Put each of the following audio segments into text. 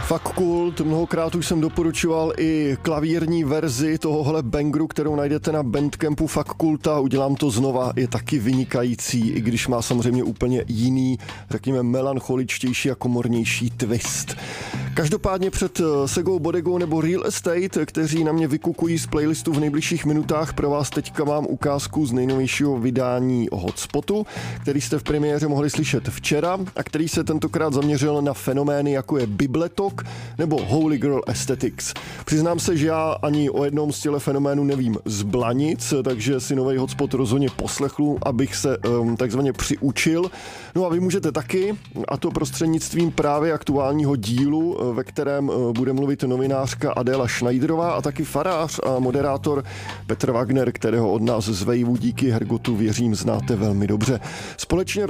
Fakt kult, mnohokrát už jsem doporučoval i klavírní verzi tohohle bangru, kterou najdete na Bandcampu Fakt kulta, udělám to znova, je taky vynikající, i když má samozřejmě úplně jiný, řekněme melancholičtější a komornější twist. Každopádně před Segou Bodegou nebo Real Estate, kteří na mě vykukují z playlistu v nejbližších minutách, pro vás teďka mám ukázku z nejnovějšího vydání Hotspotu, který jste v premiéře mohli slyšet včera a který se tentokrát zaměřil na fenomény jako je Bibletok nebo Holy Girl Aesthetics. Přiznám se, že já ani o jednom z těchto fenoménů nevím zblanic, takže si nový Hotspot rozhodně poslechnu, abych se takzvaně přiučil. No a vy můžete taky, a to prostřednictvím právě aktuálního dílu, ve kterém bude mluvit novinářka Adéla Schneiderová a taky farář a moderátor Petr Wagner, kterého od nás z Vejvu díky Hergotu věřím znáte velmi dobře. Společně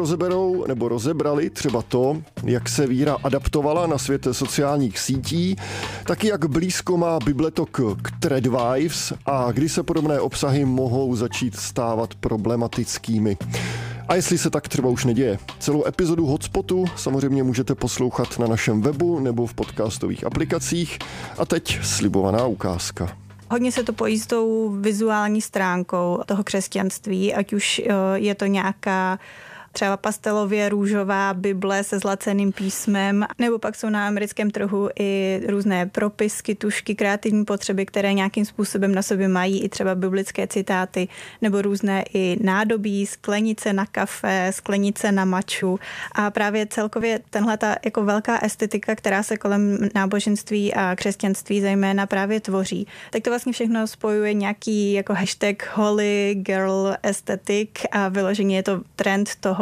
rozebrali třeba to, jak se víra adaptovala na svět sociálních sítí, taky jak blízko má Bibletok k Threadwives a kdy se podobné obsahy mohou začít stávat problematickými. A jestli se tak třeba už neděje. Celou epizodu Hotspotu samozřejmě můžete poslouchat na našem webu nebo v podcastových aplikacích. A teď slibovaná ukázka. Hodně se to pojí s tou vizuální stránkou toho křesťanství, ať už je to nějaká třeba pastelově růžová Bible se zlaceným písmem, nebo pak jsou na americkém trhu i různé propisky, tušky, kreativní potřeby, které nějakým způsobem na sobě mají i třeba biblické citáty, nebo různé i nádobí, sklenice na kafe, sklenice na maču a právě celkově tenhleta jako velká estetika, která se kolem náboženství a křesťanství zejména právě tvoří. Tak to vlastně všechno spojuje nějaký jako hashtag Holy Girl Aesthetic a vyloženě je to trend toho,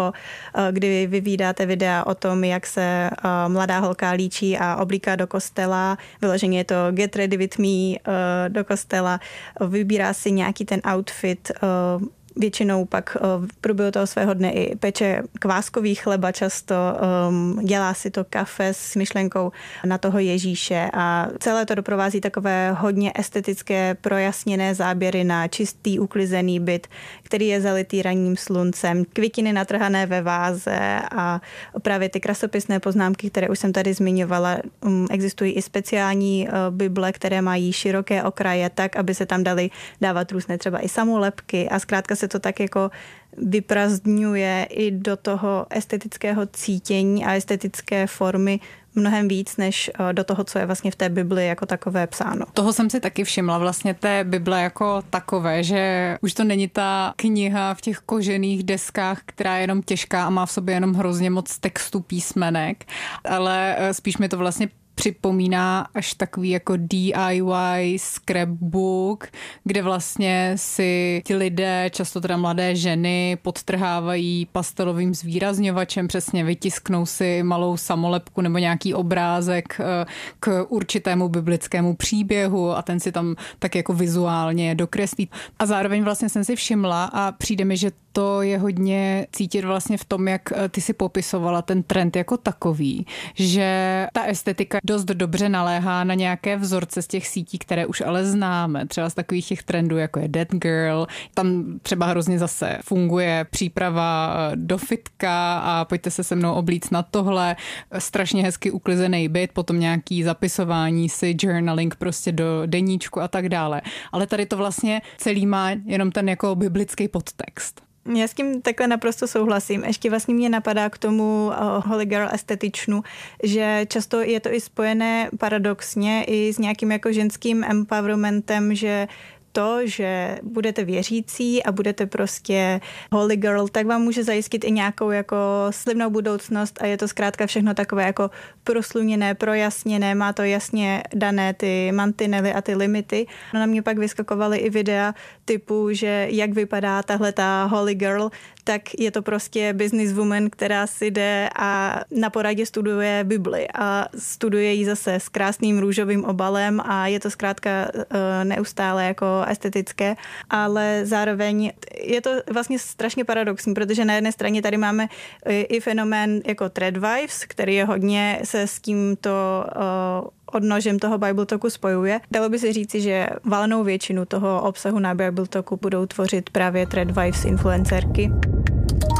kdy vy vydáte videa o tom, jak se mladá holka líčí a oblíká do kostela. Vyloženě je to Get Ready With Me do kostela. Vybírá si nějaký ten outfit, většinou pak v průběhu toho svého dne i peče kváskový chleba často, dělá si to kafe s myšlenkou na toho Ježíše a celé to doprovází takové hodně estetické projasněné záběry na čistý uklizený byt, který je zalitý ranním sluncem, květiny natrhané ve váze a právě ty krasopisné poznámky, které už jsem tady zmiňovala. Existují i speciální bible, které mají široké okraje tak, aby se tam daly dávat různé třeba i samolepky a zkrátka se to tak jako vyprazdňuje i do toho estetického cítění a estetické formy mnohem víc, než do toho, co je vlastně v té Bibli jako takové psáno. Toho jsem si taky všimla vlastně té Bible jako takové, že už to není ta kniha v těch kožených deskách, která je jenom těžká a má v sobě jenom hrozně moc textu písmenek, ale spíš mi to vlastně připomíná až takový jako DIY scrapbook, kde vlastně si ti lidé, často teda mladé ženy, podtrhávají pastelovým zvýrazňovačem, přesně vytisknou si malou samolepku nebo nějaký obrázek k určitému biblickému příběhu a ten si tam tak jako vizuálně dokreslí. A zároveň vlastně jsem si všimla a přijde mi, že to je hodně cítit vlastně v tom, jak ty si popisovala ten trend jako takový, že ta estetika dost dobře naléhá na nějaké vzorce z těch sítí, které už ale známe. Třeba z takových těch trendů, jako je Dead Girl. Tam třeba hrozně zase funguje příprava do fitka a pojďte se mnou oblíct na tohle. Strašně hezky uklizený byt, potom nějaký zapisování si, journaling prostě do deníčku a tak dále. Ale tady to vlastně celý má jenom ten jako biblický podtext. Já s tím takhle naprosto souhlasím. Ještě vlastně mě napadá k tomu Holy Girl estetičnu, že často je to i spojené paradoxně i s nějakým jako ženským empowermentem, že to, že budete věřící a budete prostě holy girl, tak vám může zajistit i nějakou jako slibnou budoucnost a je to zkrátka všechno takové jako prosluněné, projasněné, má to jasně dané ty mantinely a ty limity. No na mě pak vyskakovaly i videa typu, že jak vypadá tahle ta holy girl, tak je to prostě businesswoman, která si jde a na poradě studuje Bibli a studuje ji zase s krásným růžovým obalem a je to zkrátka neustále jako estetické, ale zároveň je to vlastně strašně paradoxní, protože na jedné straně tady máme i fenomén jako Threadwives, který je hodně se s tímto odnožem toho Bibletoku spojuje. Dalo by se říci, že valnou většinu toho obsahu na Bibletoku budou tvořit právě Threadwives influencerky.